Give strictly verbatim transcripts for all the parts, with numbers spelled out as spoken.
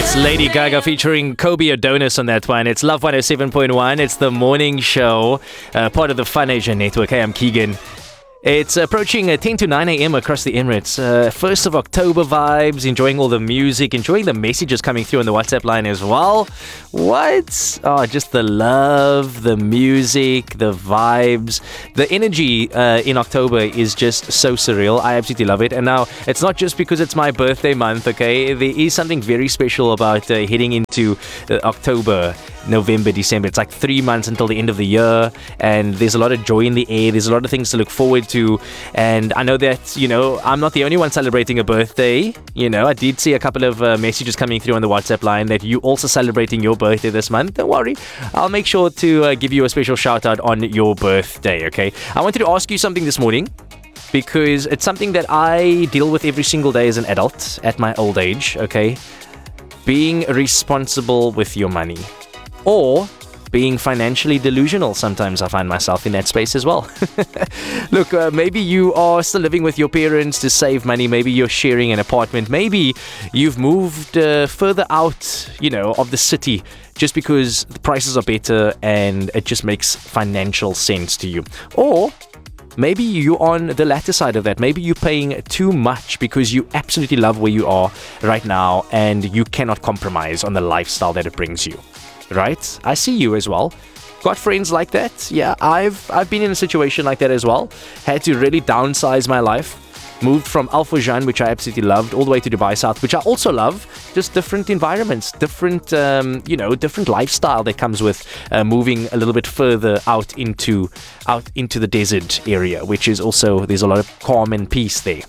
That's Lady Gaga featuring Kobe Adonis on that one. It's Love one oh seven point one. It's the morning show, uh, part of the Fun Asia Network. Hey, I'm Keegan. It's approaching uh, ten to nine a.m. across the Emirates. Uh, first of October vibes, enjoying all the music, enjoying the messages coming through on the WhatsApp line as well. What? Oh, just the love, the music, the vibes. The energy uh, in October is just so surreal. I absolutely love it. And now, it's not just because it's my birthday month, okay? There is something very special about uh, heading into uh, October, November, December. It's like three months until the end of the year, and there's a lot of joy in the air. There's a lot of things to look forward to, and I know that, you know, I'm not the only one celebrating a birthday. You know, I did see a couple of uh, messages coming through on the WhatsApp line that you also celebrating your birthday this month. Don't worry, I'll make sure to uh, give you a special shout out on your birthday, okay? I wanted to ask you something this morning, because it's something that I deal with every single day as an adult at my old age, okay? Being responsible with your money. Or being financially delusional. Sometimes I find myself in that space as well. Look, uh, maybe you are still living with your parents to save money. Maybe you're sharing an apartment. Maybe you've moved uh, further out, you know, of the city just because the prices are better and it just makes financial sense to you. Or maybe you're on the latter side of that. Maybe you're paying too much because you absolutely love where you are right now and you cannot compromise on the lifestyle that it brings you. Right? I see you as well. Got friends like that. Yeah, I've I've been in a situation like that as well. Had to really downsize my life. Moved from Al Furjan, which I absolutely loved, all the way to Dubai South, which I also love. Just different environments, different, um, you know, different lifestyle that comes with uh, moving a little bit further out into out into the desert area, which is also, there's a lot of calm and peace there.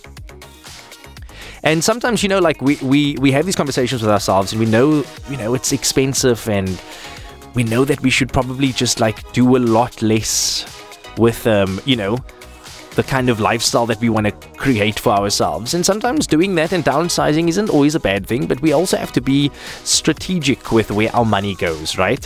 And sometimes, you know, like we, we, we have these conversations with ourselves and we know, you know, it's expensive and we know that we should probably just like do a lot less with, um, you know, the kind of lifestyle that we want to create for ourselves. And sometimes doing that and downsizing isn't always a bad thing, but we also have to be strategic with where our money goes, right?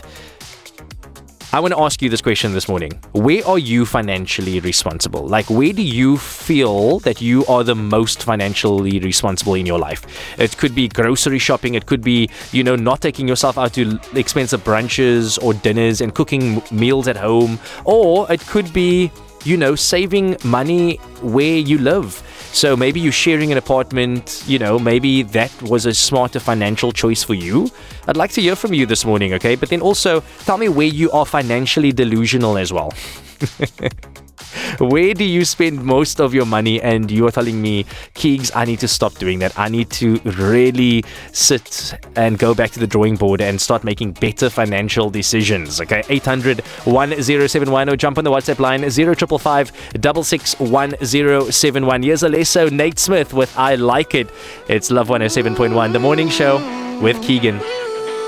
I want to ask you this question this morning. Where are you financially responsible? Like, where do you feel that you are the most financially responsible in your life? It could be grocery shopping. It could be, you know, not taking yourself out to expensive brunches or dinners and cooking meals at home. Or it could be, you know, saving money where you live. So maybe you're sharing an apartment, you know, maybe that was a smarter financial choice for you. I'd like to hear from you this morning, okay? But then also tell me where you are financially delusional as well. Where do you spend most of your money and you're telling me, Keegs, I need to stop doing that. I need to really sit and go back to the drawing board and start making better financial decisions, okay? eight hundred, one oh seven one or jump on the WhatsApp line zero five five five six six one zero seven one. Here's Alesso, Nate Smith with I Like It. It's Love one oh seven point one, the morning show with Keegan.